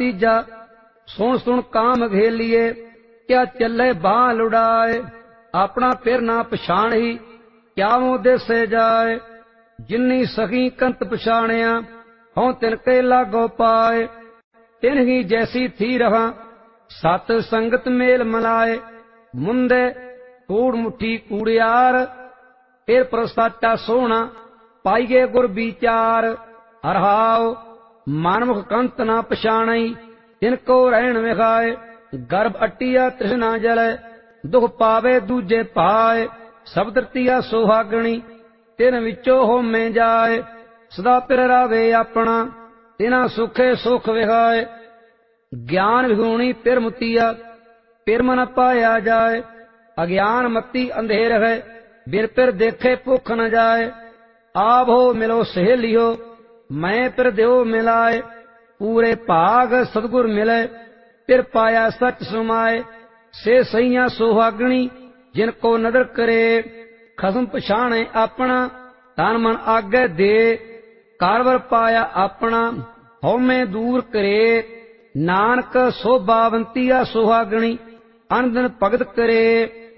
तीजा, सुन सुन काम घेलिए, क्या चले बाह लुड़ाए। अपना फिर ना पछाण ही, क्या वो देसे जाए। जिन्नी सखी कंत पछाणिया, हों तिनके लागो पाए। तिन्ही जैसी थी रहा, सत संगत मेल मलाए। मुंदे कूड़ मुठी कूड़ियार, फिर प्रसाचा सोना, पाइए गुर विचार। हरहाओ मानमुख कंत ना पछाणई, तिनको रहन विखाए। गर्भ अटिया तृष्णा जले, दुख पावे दूजे पाए। शब्द रतिया सुहागणी, तिन विचो होमे जाए। सदा पिर रावे अपना, तिना सुखे सुख विखाए। ज्ञान विगुणी पिर मुतिया, पिर मन पाया जाए। अज्ञान मती अंधेर है, बिर पिर देखे भुख न जाए। आप हो मिलो सहेलियो, मैं पिर देव मिलाए। पूरे भाग सतगुर मिले, पिर पाया सच सुमाए। से सैया सुहागणी, जिनको नदर करे। खसम पछाणे अपना, तन मन आगे दे। कारवर पाया अपना, हौमे दूर करे। नानक शोभावंतिया सुहागणी, अन दिन भगत करे।